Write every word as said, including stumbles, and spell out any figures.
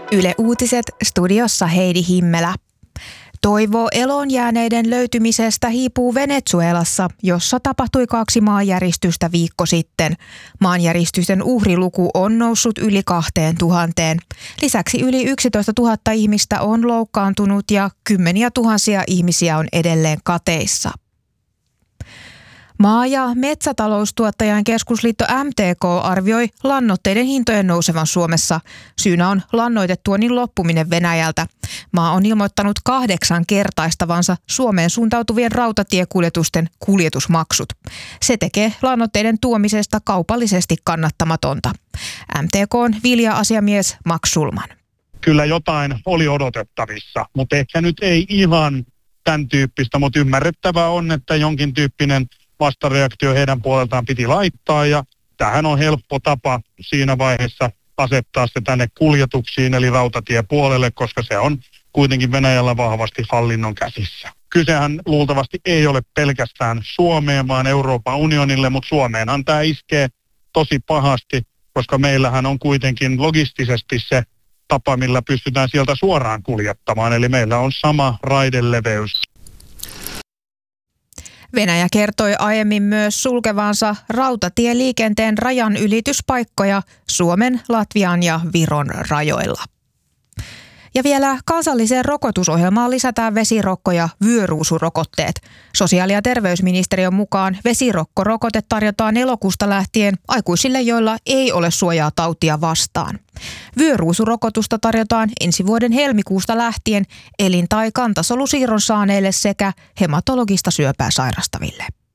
Yle Uutiset, studiossa Heidi Himmelä. Toivo eloon jääneiden löytymisestä hiipuu Venezuelassa, jossa tapahtui kaksi maanjäristystä viikko sitten. Maanjäristysten uhriluku on noussut yli kahteen tuhanteen. Lisäksi yli yksitoista tuhatta ihmistä on loukkaantunut ja kymmeniä tuhansia ihmisiä on edelleen kateissa. Maa- ja metsätaloustuottajain keskusliitto M T K arvioi lannoitteiden hintojen nousevan Suomessa. Syynä on lannoitetuonnin loppuminen Venäjältä. Maa on ilmoittanut kahdeksan kertaistavansa Suomeen suuntautuvien rautatiekuljetusten kuljetusmaksut. Se tekee lannoitteiden tuomisesta kaupallisesti kannattamatonta. M T K:n vilja-asiamies Max Sulman. Kyllä jotain oli odotettavissa, mutta ehkä nyt ei ihan tämän tyyppistä, mutta ymmärrettävää on, että jonkin tyyppinen vastareaktio heidän puoleltaan piti laittaa, ja tähän on helppo tapa siinä vaiheessa asettaa se tänne kuljetuksiin eli rautatiepuolelle, koska se on kuitenkin Venäjällä vahvasti hallinnon käsissä. Kysehän luultavasti ei ole pelkästään Suomeen, vaan Euroopan unionille, mutta Suomeenhan tämä iskee tosi pahasti, koska meillähän on kuitenkin logistisesti se tapa, millä pystytään sieltä suoraan kuljettamaan, eli meillä on sama raideleveys. Venäjä kertoi aiemmin myös sulkevansa rautatieliikenteen rajan ylityspaikkoja Suomen, Latvian ja Viron rajoilla. Ja vielä kansalliseen rokotusohjelmaan lisätään vesirokko- ja vyöruusurokotteet. Sosiaali- ja terveysministeriön mukaan vesirokkorokote tarjotaan elokuusta lähtien aikuisille, joilla ei ole suojaa tautia vastaan. Vyöruusurokotusta tarjotaan ensi vuoden helmikuusta lähtien elin- tai kantasolusiirron saaneille sekä hematologista syöpää sairastaville.